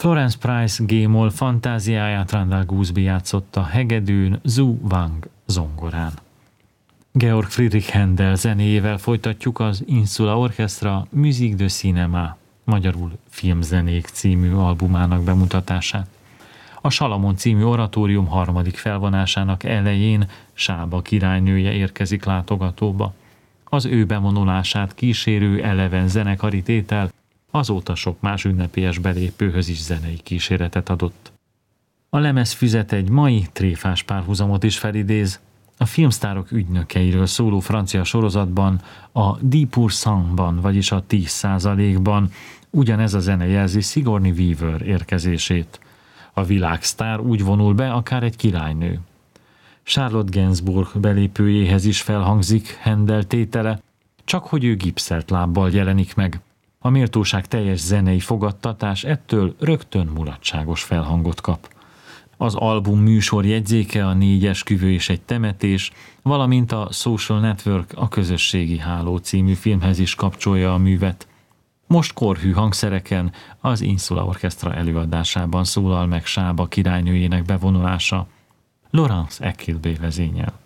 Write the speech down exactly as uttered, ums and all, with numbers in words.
Florence Price G-moll fantáziáját Randall Gooseby játszotta hegedűn, Zhu Wang zongorán. Georg Friedrich Händel zenéjével folytatjuk az Insula Orchestra Musique de Cinéma, magyarul Filmzenék című albumának bemutatását. A Salamon című oratórium harmadik felvonásának elején Sába királynője érkezik látogatóba. Az ő bevonulását kísérő eleven zenekari tétel azóta sok más ünnepélyes belépőhöz is zenei kíséretet adott. A lemezfüzet egy mai tréfás párhuzamot is felidéz. A filmsztárok ügynökeiről szóló francia sorozatban, a dix pour cent-ban, vagyis a tíz százalékban ugyanez a zene jelzi Sigourney Weaver érkezését. A világsztár úgy vonul be, akár egy királynő. Charlotte Gainsbourg belépőjéhez is felhangzik Händel tétele, csak hogy ő gipszelt lábbal jelenik meg. A méltóság teljes zenei fogadtatás ettől rögtön mulatságos felhangot kap. Az album műsor jegyzéke a Négy esküvő és egy temetés, valamint a Social Network, a közösségi háló című filmhez is kapcsolja a művet. Most korhű hangszereken az Insula Orchestra előadásában szólal meg Sába királynőjének bevonulása. Laurence Equilbé vezényel.